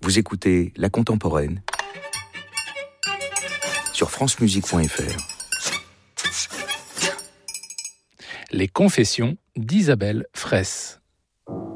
Vous écoutez La Contemporaine sur francemusique.fr. Les confessions d'Isabelle Fraisse.